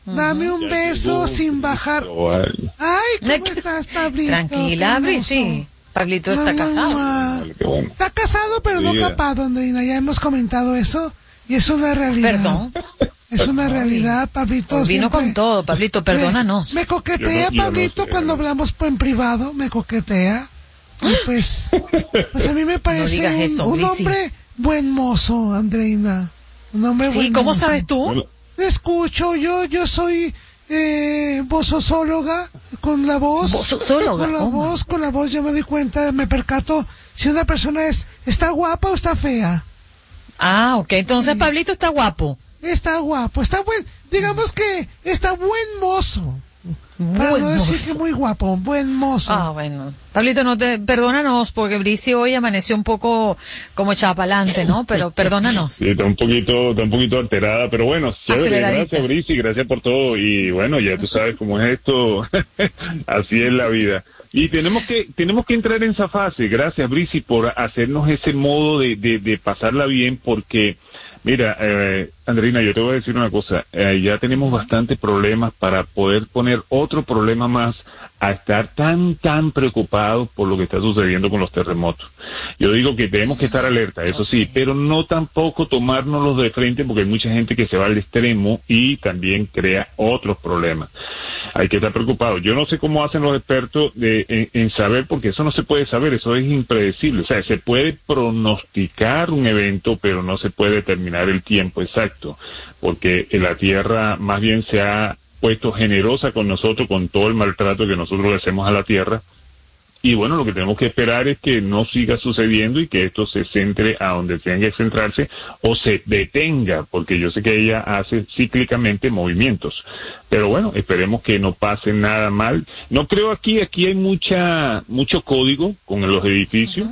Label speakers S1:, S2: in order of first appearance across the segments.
S1: Dame un beso sin bajar. Ay, ¿cómo estás, Pablito?
S2: Tranquila, sí. Pablito está casado.
S1: Está casado, pero no capado, Andreina. Ya hemos comentado eso. Y es una realidad.
S2: Perdón.
S1: Es una realidad, Pablito.
S2: Vino siempre con todo, Pablito, perdónanos.
S1: Me coquetea, Pablito, cuando hablamos en privado, me coquetea. Y pues a mí me parece un hombre buen mozo, Andreina. Un hombre buen mozo.
S2: ¿Cómo sabes tú?
S1: Escucho, yo soy vozosóloga, con la voz.
S2: ¿Vozosóloga?
S1: Con la voz yo me doy cuenta, me percato si una persona está guapa o está fea.
S2: Ah, ok, entonces Pablito está guapo.
S1: Está guapo, está buen, digamos que está buen mozo. Para no decir que muy guapo, buen mozo.
S2: Ah, bueno. Pablito, perdónanos, porque Brici hoy amaneció un poco como echada para adelante, ¿no? Pero perdónanos.
S3: Sí, está un poquito alterada, pero bueno, chévere, gracias Brici, gracias por todo, y bueno, ya tú sabes cómo es esto, así es la vida. Y tenemos que entrar en esa fase, gracias Brici por hacernos ese modo de pasarla bien, porque mira, Andreina, yo te voy a decir una cosa, ya tenemos bastantes problemas para poder poner otro problema más a estar tan preocupados por lo que está sucediendo con los terremotos. Yo digo que tenemos que estar alerta, eso sí, pero no tampoco tomárnoslos de frente, porque hay mucha gente que se va al extremo y también crea otros problemas. Hay que estar preocupado. Yo no sé cómo hacen los expertos en saber, porque eso no se puede saber, eso es impredecible. O sea, se puede pronosticar un evento, pero no se puede determinar el tiempo exacto, porque la Tierra más bien se ha puesto generosa con nosotros, con todo el maltrato que nosotros le hacemos a la Tierra. Y bueno, lo que tenemos que esperar es que no siga sucediendo y que esto se centre a donde tenga que centrarse o se detenga, porque yo sé que ella hace cíclicamente movimientos. Pero bueno, esperemos que no pase nada mal. No creo aquí hay mucho código con los edificios.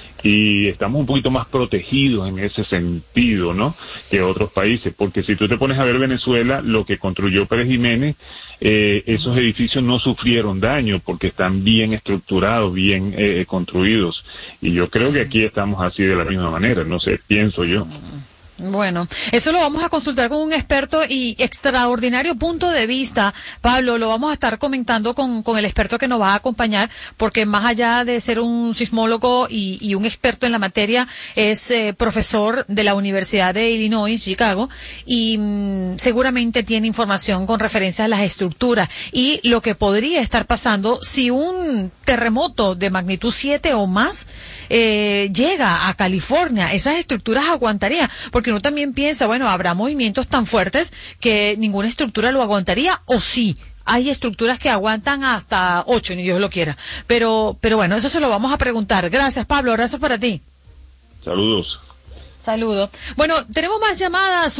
S3: Y estamos un poquito más protegidos en ese sentido, ¿no?, que otros países, porque si tú te pones a ver Venezuela, lo que construyó Pérez Jiménez, esos edificios no sufrieron daño porque están bien estructurados, bien construidos, y yo creo que aquí estamos así de la misma manera, no sé, pienso yo.
S2: Bueno, eso lo vamos a consultar con un experto y extraordinario punto de vista, Pablo, lo vamos a estar comentando con el experto que nos va a acompañar, porque más allá de ser un sismólogo y un experto en la materia, es profesor de la Universidad de Illinois, Chicago, y seguramente tiene información con referencia a las estructuras y lo que podría estar pasando si un terremoto de magnitud 7 o más llega a California. Esas estructuras aguantarían, porque uno también piensa, bueno, habrá movimientos tan fuertes que ninguna estructura lo aguantaría, o sí, hay estructuras que aguantan hasta 8, ni Dios lo quiera. Pero bueno, eso se lo vamos a preguntar. Gracias, Pablo, abrazos para ti.
S3: Saludos.
S2: Saludos. Bueno, tenemos más llamadas,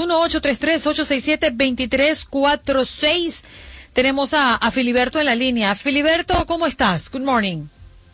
S2: 1-833-867-2346. Tenemos a Filiberto en la línea. Filiberto, ¿cómo estás? Good morning.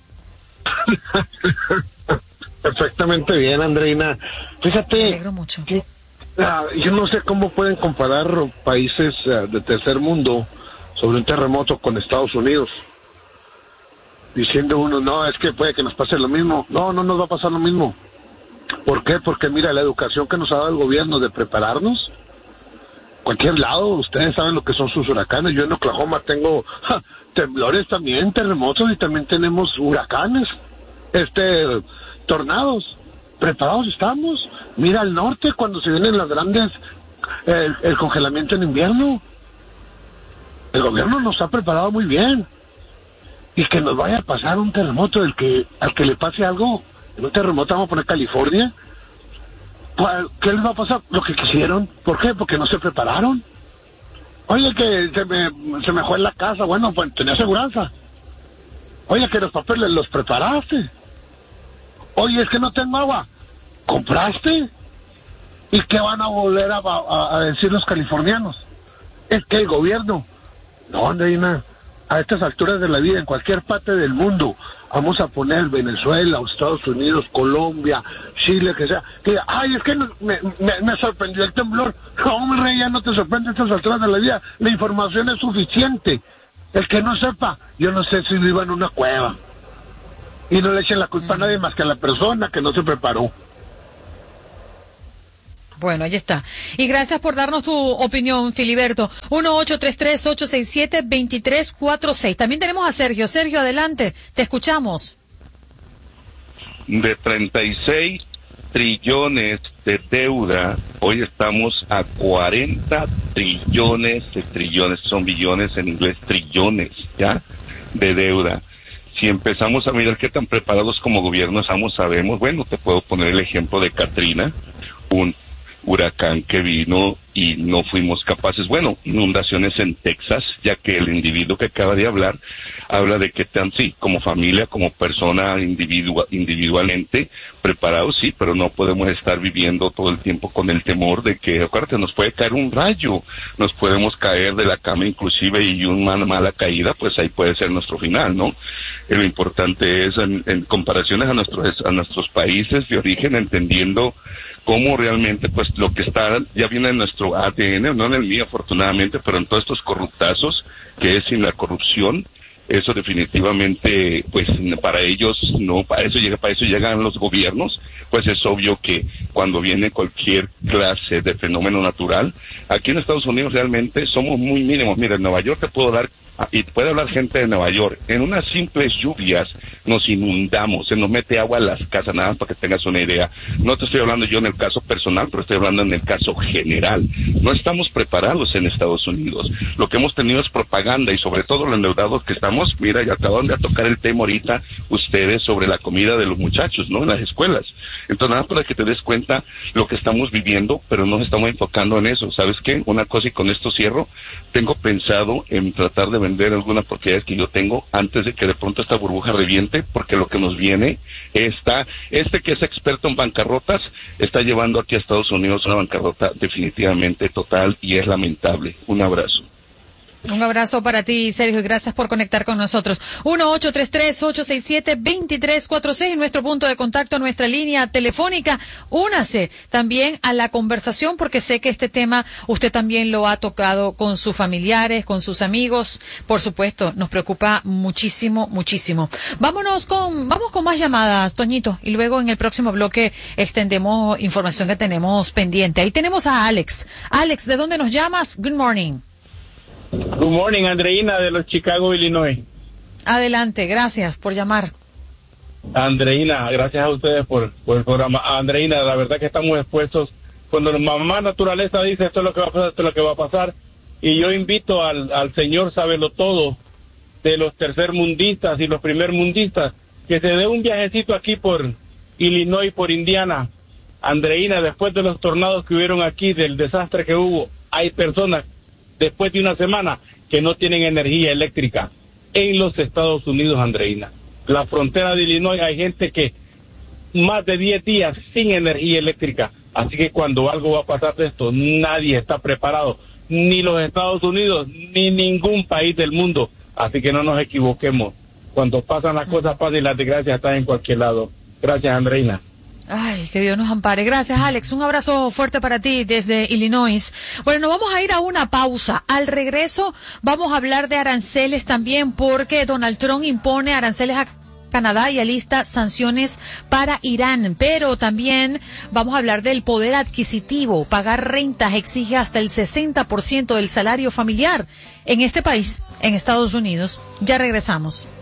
S4: Perfectamente bien, Andreina. Fíjate,
S2: me alegro mucho.
S4: Que, yo no sé cómo pueden comparar países de tercer mundo sobre un terremoto con Estados Unidos. Diciendo uno, no, es que puede que nos pase lo mismo. No nos va a pasar lo mismo. ¿Por qué? Porque mira, la educación que nos ha dado el gobierno de prepararnos, cualquier lado, ustedes saben lo que son sus huracanes. Yo en Oklahoma tengo temblores también, terremotos, y también tenemos huracanes, tornados. Preparados estamos. Mira al norte cuando se vienen las grandes, el congelamiento en invierno. El gobierno nos ha preparado muy bien. Y que nos vaya a pasar un terremoto, al que le pase algo, en un terremoto vamos a poner California, ¿qué les va a pasar? Lo que quisieron. ¿Por qué? Porque no se prepararon. Oye, que se me fue en la casa. Bueno, pues tenía aseguranza. Oye, que los papeles los preparaste. Oye, es que no tengo agua. ¿Compraste? ¿Y qué van a volver a decir los californianos? Es que el gobierno... No, Andreina, a estas alturas de la vida, en cualquier parte del mundo, vamos a poner Venezuela, Estados Unidos, Colombia, Chile, que sea, que ay, es que me sorprendió el temblor. No, hombre, ya no te sorprende a estas alturas de la vida. La información es suficiente. El que no sepa, yo no sé si viva en una cueva. Y no le echen la culpa a nadie más que a la persona que no se preparó.
S2: Bueno, ahí está. Y gracias por darnos tu opinión, Filiberto. 1-833-867-2346. También tenemos a Sergio. Sergio, adelante. Te escuchamos.
S5: De 36 trillones de deuda, hoy estamos a 40 trillones de trillones, son billones en inglés, trillones, ¿ya? De deuda. Si empezamos a mirar qué tan preparados como gobierno estamos, sabemos, bueno, te puedo poner el ejemplo de Katrina, un huracán que vino y no fuimos capaces, bueno, inundaciones en Texas, ya que el individuo que acaba de hablar, habla de que tan sí, como familia, como persona individualmente preparados, sí, pero no podemos estar viviendo todo el tiempo con el temor de que, acuérdate, nos puede caer un rayo, nos podemos caer de la cama inclusive y una mala caída, pues ahí puede ser nuestro final, ¿no? Lo importante es en comparaciones a nuestros países de origen, entendiendo cómo realmente pues lo que está ya viene en nuestro ADN, no en el mío afortunadamente, pero en todos estos corruptazos, que es sin la corrupción, eso definitivamente pues para ellos no, para eso llegan los gobiernos, pues es obvio que cuando viene cualquier clase de fenómeno natural, aquí en Estados Unidos realmente somos muy mínimos. Mira, en Nueva York te puedo dar, y puede hablar gente de Nueva York, en unas simples lluvias nos inundamos, se nos mete agua a las casas, nada más para que tengas una idea. No te estoy hablando yo en el caso personal, pero estoy hablando en el caso general. No estamos preparados en Estados Unidos. Lo que hemos tenido es propaganda y sobre todo los endeudados que estamos, mira, ya acaban de tocar el tema ahorita ustedes sobre la comida de los muchachos, ¿no? En las escuelas. Entonces, nada para que te des cuenta lo que estamos viviendo, pero no nos estamos enfocando en eso. ¿Sabes qué? Una cosa, y con esto cierro, tengo pensado en tratar de vender algunas propiedades que yo tengo antes de que de pronto esta burbuja reviente, porque lo que nos viene está, que es experto en bancarrotas, está llevando aquí a Estados Unidos una bancarrota definitivamente total y es lamentable. Un abrazo.
S2: Un abrazo para ti, Sergio, y gracias por conectar con nosotros. 1-833-867-2346, nuestro punto de contacto, nuestra línea telefónica. Únase también a la conversación, porque sé que este tema usted también lo ha tocado con sus familiares, con sus amigos. Por supuesto, nos preocupa muchísimo, muchísimo. Vamos con más llamadas, Toñito, y luego en el próximo bloque extendemos información que tenemos pendiente. Ahí tenemos a Alex. Alex, ¿de dónde nos llamas? Good morning.
S6: Good morning, Andreina, de los Chicago, Illinois.
S2: Adelante, gracias por llamar.
S6: Andreina, gracias a ustedes por el programa. Andreina, la verdad que estamos expuestos. Cuando la mamá naturaleza dice esto es lo que va a pasar, esto es lo que va a pasar. Y yo invito al señor Sabelo Todo, de los tercermundistas y los primermundistas, que se dé un viajecito aquí por Illinois, por Indiana. Andreina, después de los tornados que hubieron aquí, del desastre que hubo, hay personas después de una semana que no tienen energía eléctrica en los Estados Unidos, Andreina. La frontera de Illinois hay gente que más de 10 días sin energía eléctrica. Así que cuando algo va a pasar de esto, nadie está preparado, ni los Estados Unidos, ni ningún país del mundo. Así que no nos equivoquemos. Cuando pasan las cosas, pasan y las desgracias están en cualquier lado. Gracias, Andreina.
S2: Ay, que Dios nos ampare. Gracias, Alex. Un abrazo fuerte para ti desde Illinois. Bueno, nos vamos a ir a una pausa. Al regreso vamos a hablar de aranceles también, porque Donald Trump impone aranceles a Canadá y alista sanciones para Irán. Pero también vamos a hablar del poder adquisitivo. Pagar rentas exige hasta el 60% del salario familiar en este país, en Estados Unidos. Ya regresamos.